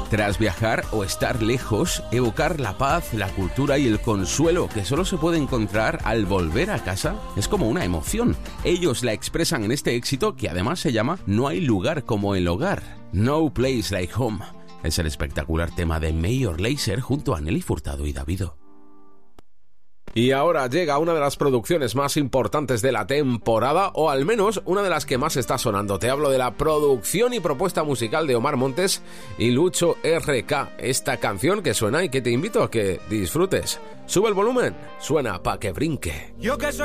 Tras viajar o estar lejos, evocar la paz, la cultura y el consuelo que solo se puede encontrar al volver a casa es como una emoción. Ellos la expresan en este éxito que además se llama No hay lugar como el hogar. No place like home. Es el espectacular tema de Major Lazer junto a Nelly Furtado y Davido. Y ahora llega una de las producciones más importantes de la temporada, o al menos una de las que más está sonando. Te hablo de la producción y propuesta musical de Omar Montes y Lucho RK. Esta canción que suena y que te invito a que disfrutes. Sube el volumen, suena pa' que brinque. Yo que soy